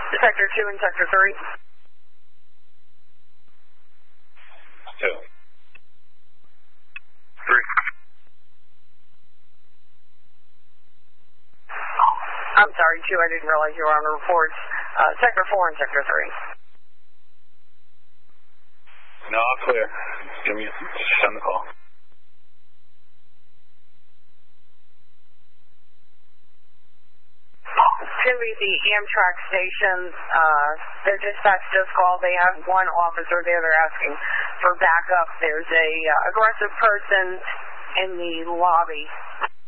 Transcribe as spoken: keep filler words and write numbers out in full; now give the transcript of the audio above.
Sector two and Sector three. Two. Three. I'm sorry, two. I didn't realize you were on the reports. Uh, sector four and Sector three. No, I'm clear. Give me, just send the call. It's going to be the Amtrak station. Uh, their dispatch just called. They have one officer there. They're asking for backup. There's a uh, aggressive person in the lobby.